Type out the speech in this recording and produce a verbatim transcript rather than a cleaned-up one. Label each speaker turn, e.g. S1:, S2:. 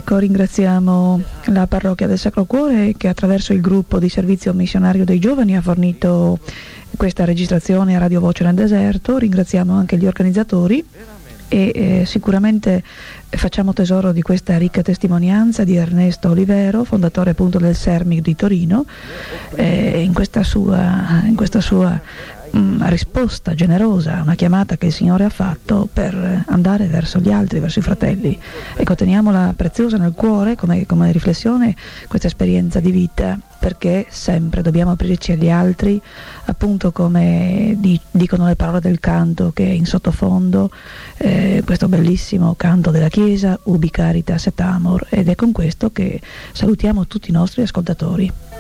S1: Ecco, ringraziamo la parrocchia del Sacro Cuore che attraverso il gruppo di servizio missionario dei giovani ha fornito questa registrazione a Radio Voce nel Deserto. Ringraziamo anche gli organizzatori e eh, sicuramente facciamo tesoro di questa ricca testimonianza di Ernesto Olivero, fondatore appunto del SERMIC di Torino, eh, in questa sua, in questa sua mh, risposta generosa a una chiamata che il Signore ha fatto per andare verso gli altri, verso i fratelli. Ecco, teniamola preziosa nel cuore come, come riflessione questa esperienza di vita, perché sempre dobbiamo aprirci agli altri, appunto come di, dicono le parole del canto che è in sottofondo, eh, questo bellissimo canto della Chiesa, Ubi Caritas et Amor, ed è con questo che salutiamo tutti i nostri ascoltatori.